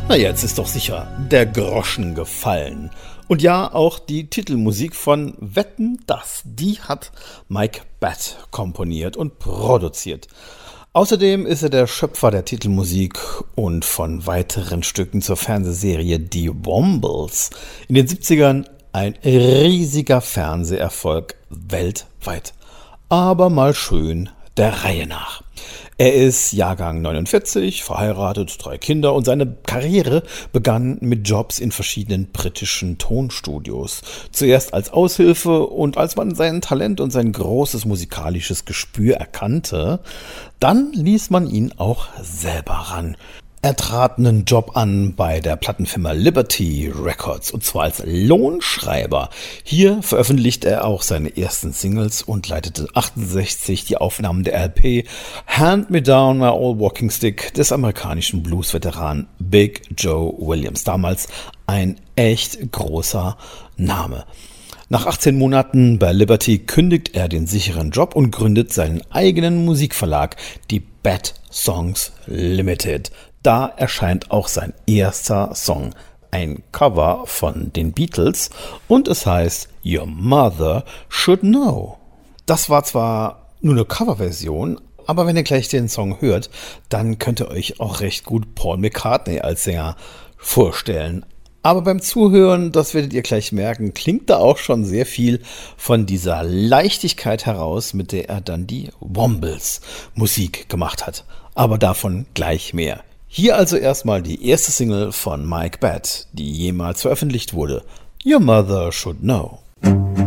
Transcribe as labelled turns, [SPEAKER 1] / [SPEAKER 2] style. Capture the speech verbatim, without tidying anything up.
[SPEAKER 1] Na, jetzt ist doch sicher der Groschen gefallen. Und ja, auch die Titelmusik von Wetten, dass, die hat Mike Batt komponiert und produziert. Außerdem ist er der Schöpfer der Titelmusik und von weiteren Stücken zur Fernsehserie Die Wombles. In den siebzigern ein riesiger Fernseherfolg weltweit. Aber mal schön der Reihe nach. Er ist Jahrgang neunundvierzig, verheiratet, drei Kinder und seine Karriere begann mit Jobs in verschiedenen britischen Tonstudios. Zuerst als Aushilfe und als man sein Talent und sein großes musikalisches Gespür erkannte, dann ließ man ihn auch selber ran. Er trat einen Job an bei der Plattenfirma Liberty Records und zwar als Lohnschreiber. Hier veröffentlichte er auch seine ersten Singles und leitete achtundsechzig die Aufnahmen der L P Hand Me Down My Old Walking Stick des amerikanischen Blues-Veteranen Big Joe Williams. Damals ein echt großer Name. Nach achtzehn Monaten bei Liberty kündigt er den sicheren Job und gründet seinen eigenen Musikverlag, die Batt Songs Limited. Da erscheint auch sein erster Song, ein Cover von den Beatles und es heißt Your Mother Should Know. Das war zwar nur eine Coverversion, aber wenn ihr gleich den Song hört, dann könnt ihr euch auch recht gut Paul McCartney als Sänger vorstellen. Aber beim Zuhören, das werdet ihr gleich merken, klingt da auch schon sehr viel von dieser Leichtigkeit heraus, mit der er dann die Wombles Musik gemacht hat. Aber davon gleich mehr. Hier also erstmal die erste Single von Mike Batt, die jemals veröffentlicht wurde. Your Mother Should Know.